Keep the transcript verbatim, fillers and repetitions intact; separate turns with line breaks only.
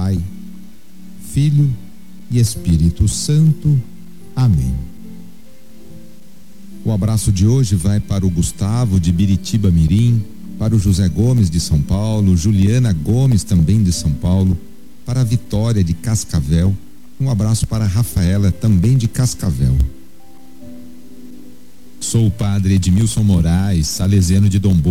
Pai, Filho e Espírito Santo. Amém. O abraço de hoje vai para o Gustavo de Biritiba Mirim, para o José Gomes de São Paulo, Juliana Gomes também de São Paulo, para a Vitória de Cascavel. Um abraço para a Rafaela também de Cascavel. Sou o padre Edmilson Moraes, salesiano de Dom